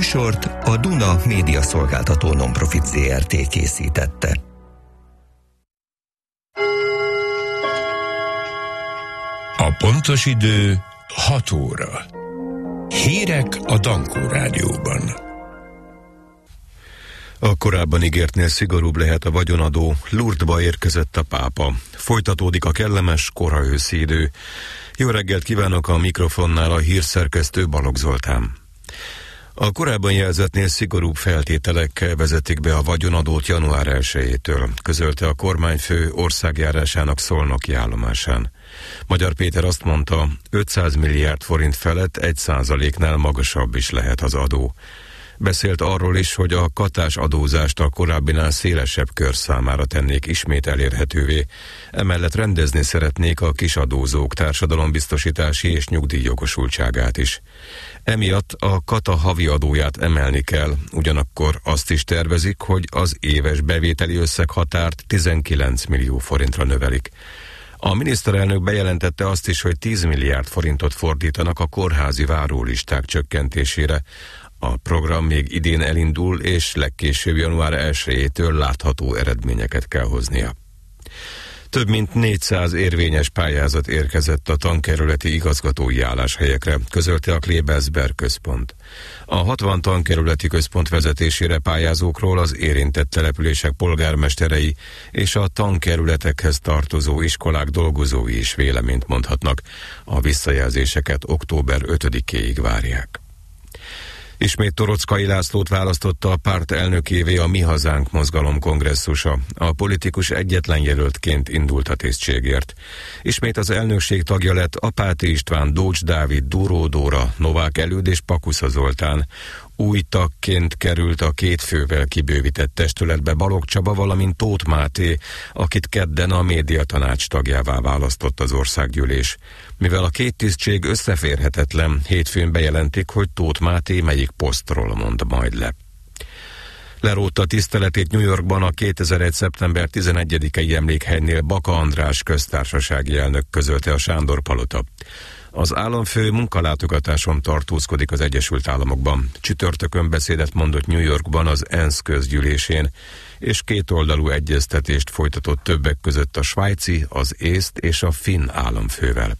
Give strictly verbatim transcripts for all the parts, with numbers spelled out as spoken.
műsort a Duna Média Szolgáltató Nonprofit zé er té készítette. A pontos idő hat óra. Hírek a Dankó Rádióban. A korábban ígértnél szigorúbb lehet a vagyonadó. Lourdesba érkezett a pápa. Folytatódik a kellemes koraőszi idő. Jó reggelt kívánok, a mikrofonnál a hírszerkesztő Balogh Zoltán. A korábban jelzettnél szigorúbb feltételekkel vezetik be a vagyonadót január elsejétől, közölte a kormányfő országjárásának szolnoki állomásán. Magyar Péter azt mondta, ötszáz milliárd forint felett egy százaléknál magasabb is lehet az adó. Beszélt arról is, hogy a katás adózást a korábbinál szélesebb kör számára tennék ismét elérhetővé. Emellett rendezni szeretnék a kisadózók társadalombiztosítási és nyugdíjjogosultságát is. Emiatt a kata havi adóját emelni kell, ugyanakkor azt is tervezik, hogy az éves bevételi összeghatárt tizenkilenc millió forintra növelik. A miniszterelnök bejelentette azt is, hogy tíz milliárd forintot fordítanak a kórházi várólisták csökkentésére. A program még idén elindul, és legkésőbb január elsejétől látható eredményeket kell hoznia. Több mint négyszáz érvényes pályázat érkezett a tankerületi igazgatói álláshelyekre, közölte a Klebersberg központ. A hatvan tankerületi központ vezetésére pályázókról az érintett települések polgármesterei és a tankerületekhez tartozó iskolák dolgozói is véleményt mondhatnak. A visszajelzéseket október ötödikéig várják. Ismét Toroczkai Lászlót választotta a párt elnökévé a Mi Hazánk mozgalom kongresszusa. A politikus egyetlen jelöltként indult a tisztségért. Ismét az elnökség tagja lett Apáti István, Dócs Dávid, Duró Dóra, Novák Előd és Pakusza Zoltán. Új tagként került a két fővel kibővített testületbe Balogh Csaba, valamint Tóth Máté, akit kedden a médiatanács tagjává választott az országgyűlés. Mivel a két tisztség összeférhetetlen, hétfőn bejelentik, hogy Tóth Máté melyik posztról mond majd le. Lerótta tiszteletét New Yorkban a kétezer-egy. szeptember tizenegyedikei emlékhelynél Baka András köztársasági elnök, közölte a Sándor Palota. Az államfő munkalátogatáson tartózkodik az Egyesült Államokban. Csütörtökön beszédet mondott New Yorkban az ENSZ közgyűlésén, és kétoldalú egyeztetést folytatott többek között a svájci, az észt és a finn államfővel.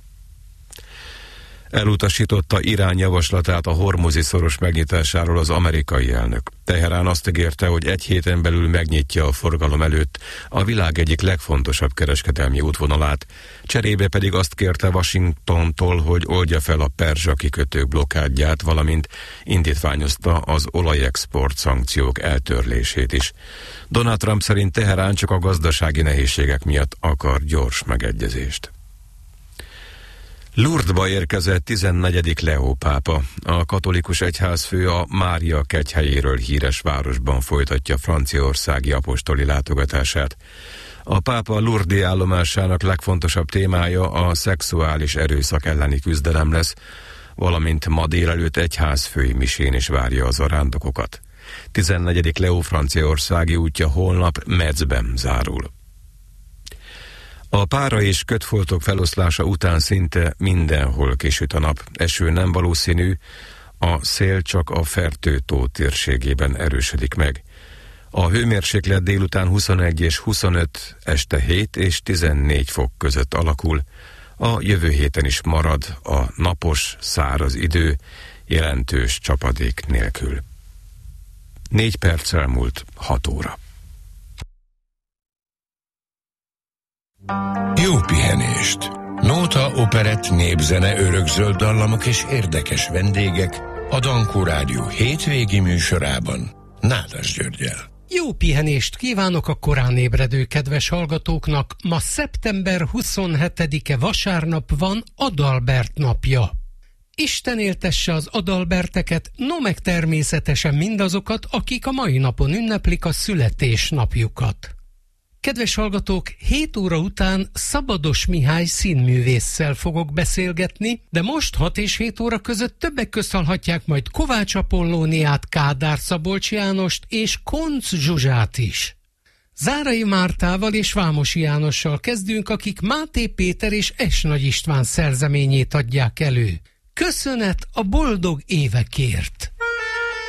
Elutasította Irán javaslatát a hormuzi szoros megnyitásáról az amerikai elnök. Teherán azt ígérte, hogy egy héten belül megnyitja a forgalom előtt a világ egyik legfontosabb kereskedelmi útvonalát, cserébe pedig azt kérte Washingtontól, hogy oldja fel a perzsa kikötők blokkádját, valamint indítványozta az olajexport szankciók eltörlését is. Donald Trump szerint Teherán csak a gazdasági nehézségek miatt akar gyors megegyezést. Lourdesba érkezett tizennegyedik Leó pápa. A katolikus egyházfő a Mária kegyhelyéről híres városban folytatja franciaországi apostoli látogatását. A pápa Lourdesi állomásának legfontosabb témája a szexuális erőszak elleni küzdelem lesz, valamint ma délelőtt egyházfői misén is várja az arándokokat. tizennegyedik Leó franciaországi útja holnap Metzben zárul. A pára és kötfoltok feloszlása után szinte mindenhol kisüt a nap. Eső nem valószínű, a szél csak a Fertő-tó térségében erősödik meg. A hőmérséklet délután huszonegy és huszonöt, este hét és tizennégy fok között alakul. A jövő héten is marad a napos, száraz idő, jelentős csapadék nélkül. Négy perc elmúlt hat óra. Jó pihenést! Nóta, operett, népzene, örökzöld dallamok és érdekes vendégek a Dankó Rádió hétvégi műsorában Nádas Györggyel. Jó pihenést kívánok a korán ébredő kedves hallgatóknak! Ma szeptember huszonhetedike vasárnap van Adalbert napja. Isten éltesse az Adalberteket, no meg természetesen mindazokat, akik a mai napon ünneplik a születésnapjukat. Kedves hallgatók, hét óra után Szabados Mihály színművésszel fogok beszélgetni, de most hat és hét óra között többek közt hallhatják majd Kovács Apollóniát, Kádár Szabolcs Jánost és Koncz Zsuzsát is. Zárai Mártával és Vámosi Jánossal kezdünk, akik Máté Péter és Es Nagy István szerzeményét adják elő. Köszönet a boldog évekért!